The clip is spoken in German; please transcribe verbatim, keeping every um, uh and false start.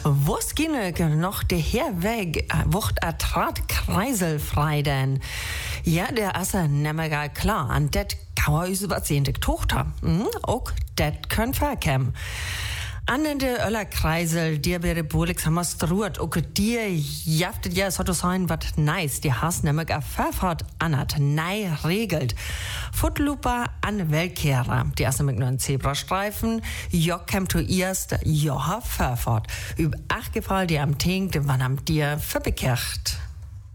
Was ging noch der Herweg, wird a trat kreiselfrei denn? Ja, der asse nemmer klar, an det gauer is wat zehnte Tochter. Hm? Auch det können verkämmen. An de Öller Kreisel, dir wäre Bolix hammer struert, auch dir jaftet ja so sein wat nice, die has nemmer a verfahrt anat, nei regelt. Footluper an Weltkehrer, die erste mit neuen Zebrastreifen, jock kem to erst, joha verfahrt. Üb ach gefall, die am Tink, den wann am dir verbekehrt.